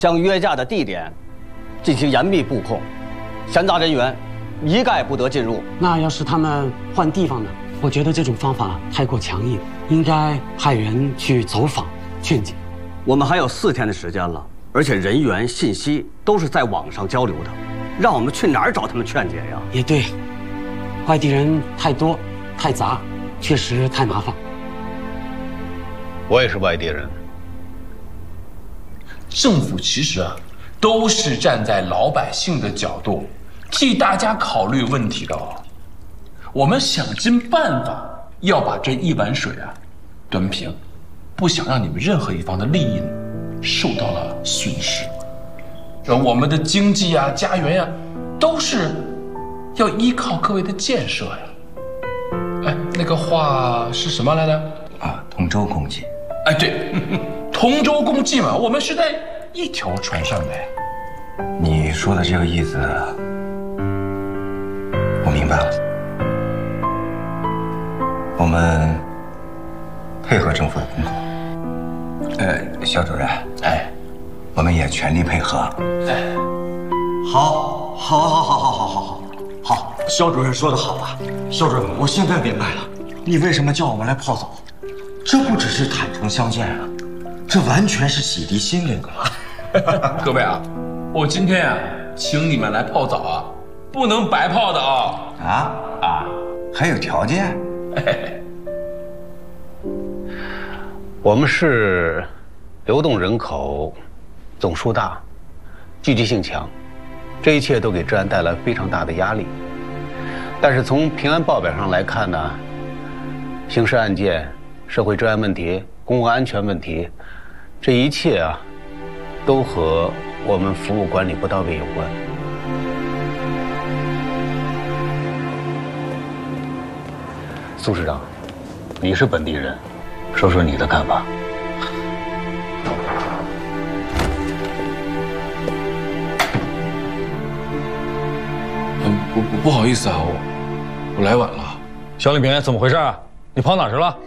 将约架的地点进行严密布控，闲杂人员一概不得进入。 那要是他们换地方呢？我觉得这种方法太过强硬，应该派人去走访劝解。 我们还有4天的时间了，而且人员信息都是在网上交流的，让我们去哪儿找他们劝解呀？ 也对，外地人太多太杂，确实太麻烦。 我也是外地人。 政府其实啊，都是站在老百姓的角度，替大家考虑问题的哦。我们想尽办法要把这一碗水啊端平，不想让你们任何一方的利益受到了损失。我们的经济啊、家园呀，都是要依靠各位的建设呀。哎，那个话是什么来着？ 啊，同舟共济。 哎，对，同舟共济嘛，我们是在一条船上的。 你说的这个意思，我明白了。我们配合政府的工作。肖主任， 哎， 我们也全力配合。 哎， 好，肖主任说的好啊。肖主任，我现在明白了，你为什么叫我们来泡澡？这不只是坦诚相见啊，这完全是洗涤心灵啊。 各位啊，我今天啊请你们来泡澡啊，不能白泡的啊。 还有条件？ 我们市流动人口总数大，聚集性强，这一切都给治安带来非常大的压力。但是从平安报表上来看呢，刑事案件、社会治安问题、公共安全问题，这一切啊，都和我们服务管理不到位有关。苏市长，你是本地人，说说你的看法。 不好意思啊，我来晚了。 小李明，怎么回事啊？你跑哪去了？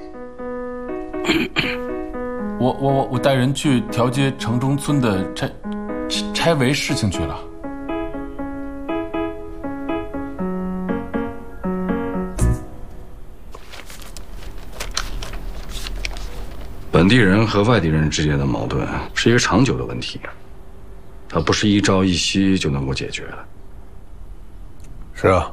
我带人去调解城中村的拆违事情去了。 本地人和外地人之间的矛盾是一个长久的问题，它不是一朝一夕就能够解决的。 是啊，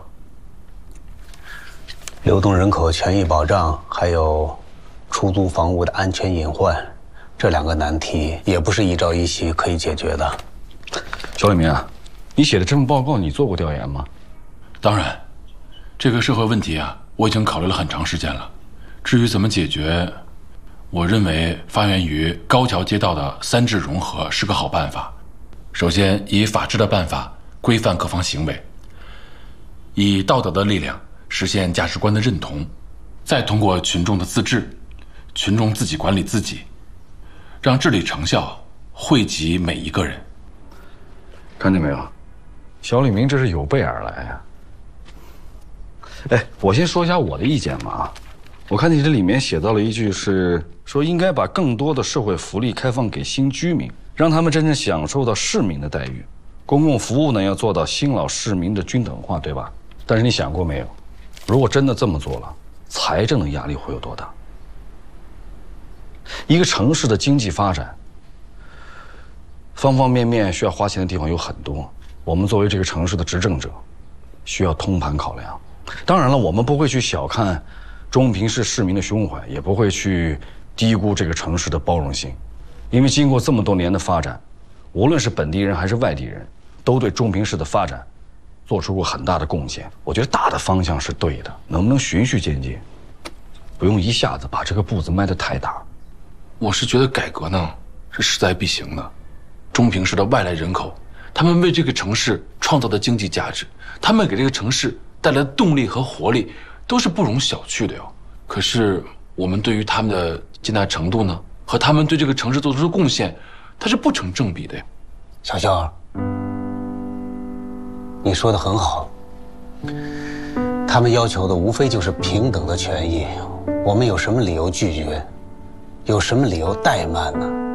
流动人口权益保障还有出租房屋的安全隐患，这2个难题也不是一朝一夕可以解决的。 小李明啊，你写的这份报告你做过调研吗？ 当然，这个社会问题啊，我已经考虑了很长时间了。至于怎么解决，我认为发源于高桥街道的3治融合是个好办法。首先，以法治的办法规范各方行为，以道德的力量实现价值观的认同，再通过群众的自治，群众自己管理自己，让治理成效惠及每一个人。 看见没有，小李明这是有备而来呀。哎，我先说一下我的意见嘛啊。我看你这里面写到了一句，是说应该把更多的社会福利开放给新居民，让他们真正享受到市民的待遇。公共服务呢，要做到新老市民的均等化，对吧？但是你想过没有，如果真的这么做了，财政的压力会有多大？一个城市的经济发展，方方面面需要花钱的地方有很多。我们作为这个城市的执政者，需要通盘考量。当然了，我们不会去小看中平市市民的胸怀，也不会去低估这个城市的包容性，因为经过这么多年的发展，无论是本地人还是外地人，都对中平市的发展做出过很大的贡献。我觉得大的方向是对的，能不能循序渐进，不用一下子把这个步子迈得太大。 我是觉得改革呢是势在必行的。中平市的外来人口，他们为这个城市创造的经济价值，他们给这个城市带来的动力和活力，都是不容小觑的哟。可是我们对于他们的接纳程度呢，和他们对这个城市做出的贡献，它是不成正比的呀。 小肖，你说的很好，他们要求的无非就是平等的权益，我们有什么理由拒绝？有什么理由怠慢呢？